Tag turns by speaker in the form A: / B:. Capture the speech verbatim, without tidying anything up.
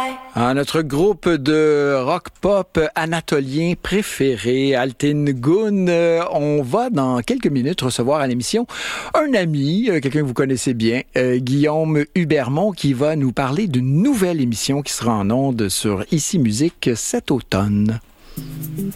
A: Ah, notre groupe de rock-pop anatolien préféré, Altin Gun. Euh, on va dans quelques minutes recevoir à l'émission un ami, euh, quelqu'un que vous connaissez bien, euh, Guillaume Hubermont, qui va nous parler d'une nouvelle émission qui sera en ondes sur Ici Musique cet automne.